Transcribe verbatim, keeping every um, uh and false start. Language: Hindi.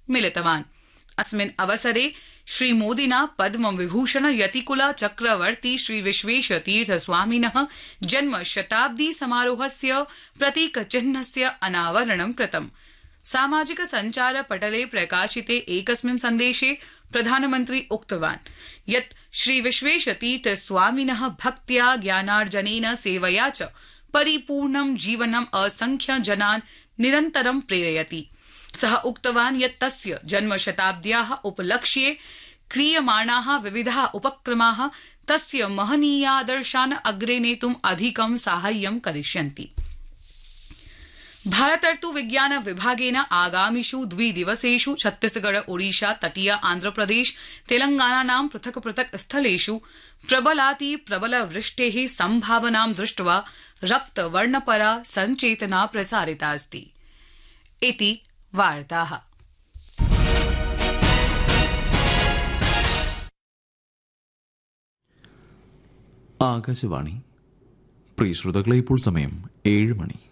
मिलितवान्। अस्मिन् अवसरे श्रीमोदिना पद्म विभूषण यतिकुला चक्रवर्ती श्री विश्वेश तीर्थ स्वामिनः जन्म शताब्दी समारोहस्य प्रतीकचिह्नस्य अनावरणं कृतम्। सामाजिक सञ्चार पटले प्रकाशिते एकस्मिन् सन्देशे प्रधानमन्त्री उक्तवान् यत् श्री विश्वेश तीर्थ स्वामिनः भक्त्या ज्ञानार्जनेन सेवया च परिपूर्णं जीवनम् असंख्य जनान् निरन्तरं प्रेरयति। सः उक्तवान् यत् तस्य जन्मशताब्द्याः उपलक्ष्ये क्रियमाणाः विविधाः उपक्रमाः तस्य महनीयादर्शान् अग्रे नेतुम् अधिकं साहाय्यं करिष्यन्ति। भारतर्तु विज्ञान विभागेन आगामिषु द्विदिवसेषु छत्तीसगढ़ ओडिशा तटीय आन्ध्रप्रदेश तेलंगानानां पृथक पृथक स्थलेषु प्रबलाति प्रबल वृष्टेः सम्भावनां दृष्ट्वा रक्तवर्णपरा सञ्चेतना प्रसारिता अस्ति। इति वार्ताः। ആകാശവാണി. പ്രിയ ശ്രോതാക്കളെ, ഇപ്പോൾ സമയം ഏഴ് മണി.